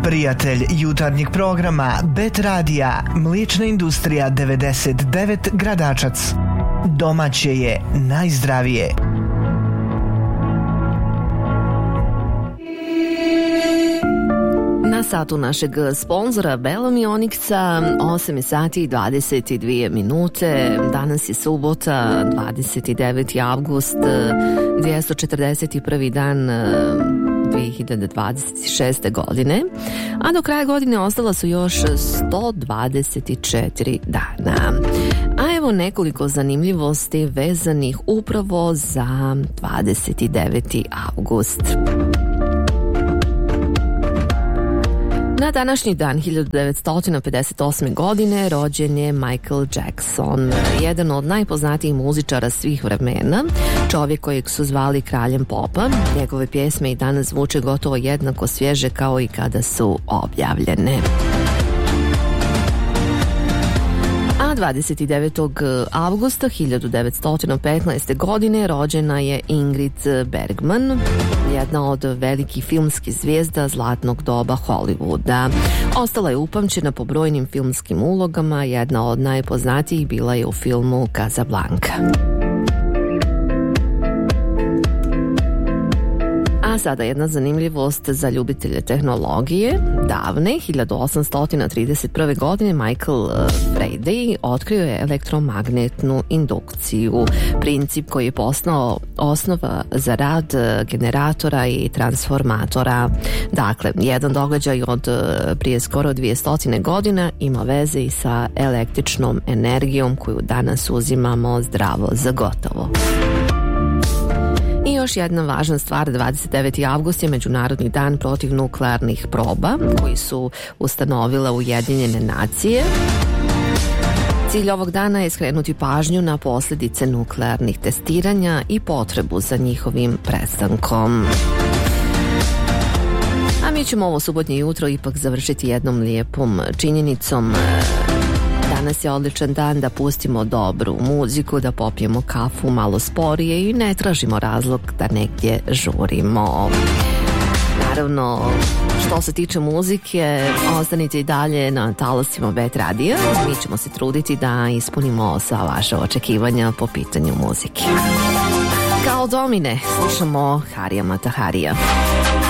Prijatelj jutarnjeg programa Bet Radija, Mliječna industrija 99 Gradačac. Domaće je najzdravije. Na satu našeg sponzora Belom i Oniksa 8 sati i 22 minute. Danas je subota, 29. avgust, 241. dan 2026. godine, a do kraja godine ostala su još 124 dana. A evo nekoliko zanimljivosti vezanih upravo za 29. avgust. Na današnji dan 1958. godine rođen je Michael Jackson, jedan od najpoznatijih muzičara svih vremena, čovjek kojeg su zvali kraljem popa. Njegove pjesme i danas zvuče gotovo jednako svježe kao i kada su objavljene. A 29. avgusta 1915. godine rođena je Ingrid Bergman, jedna od velikih filmskih zvijezda zlatnog doba Hollywooda. Ostala je upamćena po brojnim filmskim ulogama, jedna od najpoznatijih bila je u filmu Casablanca. A sada jedna zanimljivost za ljubitelje tehnologije. Davne, 1831. godine, Michael Faraday otkrio je elektromagnetnu indukciju, princip koji je postao osnova za rad generatora i transformatora. Dakle, jedan događaj od prije skoro 200 godina ima veze i sa električnom energijom koju danas uzimamo zdravo za gotovo. I još jedna važna stvar, 29. avgust je Međunarodni dan protiv nuklearnih proba koji su ustanovile Ujedinjene nacije. Cilj ovog dana je skrenuti pažnju na posljedice nuklearnih testiranja i potrebu za njihovim prestankom. A mi ćemo ovo subotnje jutro ipak završiti jednom lijepom činjenicom. Danas je odličan dan da pustimo dobru muziku, da popijemo kafu malo sporije i ne tražimo razlog da negdje žurimo. Naravno, što se tiče muzike, ostanite i dalje na talasima Bet Radija. Mi ćemo se truditi da ispunimo sva vaše očekivanja po pitanju muzike. Kao domine, slušamo Harija Mataharija.